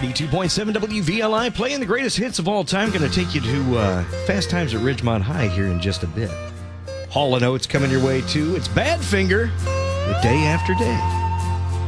92.7 WVLI, playing the greatest hits of all time. Going to take you to Fast Times at Ridgemont High here in just a bit. Hall & Oates coming your way, too. It's Badfinger, The Day After Day.